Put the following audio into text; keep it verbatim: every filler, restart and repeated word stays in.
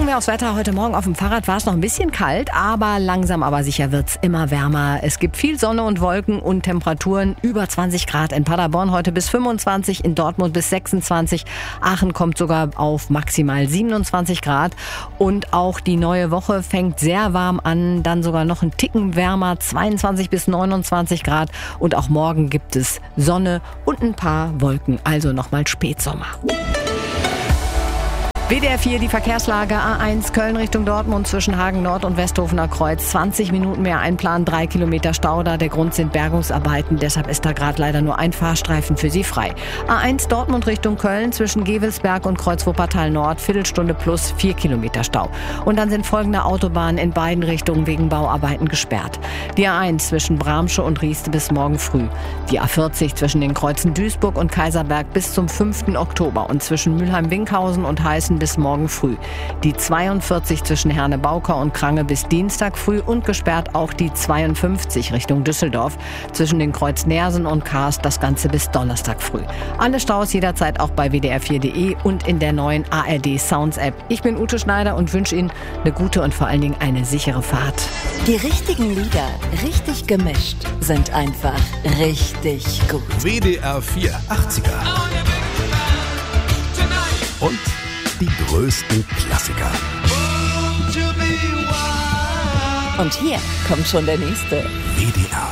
Gucken wir aufs Wetter. Heute Morgen auf dem Fahrrad war es noch ein bisschen kalt, aber langsam aber sicher wird's immer wärmer. Es gibt viel Sonne und Wolken und Temperaturen über zwanzig Grad. In Paderborn heute bis fünfundzwanzig, in Dortmund bis sechsundzwanzig. Aachen kommt sogar auf maximal siebenundzwanzig Grad. Und auch die neue Woche fängt sehr warm an, dann sogar noch ein Ticken wärmer, zweiundzwanzig bis neunundzwanzig Grad. Und auch morgen gibt es Sonne und ein paar Wolken, also nochmal Spätsommer. W D R vier, die Verkehrslage. A eins Köln Richtung Dortmund zwischen Hagen Nord und Westhofener Kreuz. zwanzig Minuten mehr einplanen, drei Kilometer Stau da. Der Grund sind Bergungsarbeiten, deshalb ist da gerade leider nur ein Fahrstreifen für Sie frei. A eins Dortmund Richtung Köln zwischen Gevelsberg und Kreuz Wuppertal Nord. Viertelstunde plus vier Kilometer Stau. Und dann sind folgende Autobahnen in beiden Richtungen wegen Bauarbeiten gesperrt. Die A eins zwischen Bramsche und Rieste bis morgen früh. Die A vierzig zwischen den Kreuzen Duisburg und Kaiserberg bis zum fünften Oktober. Und zwischen Mülheim-Winkhausen und Heißen bis morgen früh. Die zweiundvierzig zwischen Herne-Bauker und Krange bis Dienstag früh und gesperrt auch die zweiundfünfzig Richtung Düsseldorf zwischen den Kreuz Neersen und Karst, das Ganze bis Donnerstag früh. Alle Staus jederzeit auch bei w d r vier punkt d e und in der neuen A R D Sounds App. Ich bin Ute Schneider und wünsche Ihnen eine gute und vor allen Dingen eine sichere Fahrt. Die richtigen Lieder, richtig gemischt, sind einfach richtig gut. W D R vier achtziger. Und die größten Klassiker. Und hier kommt schon der nächste. W D R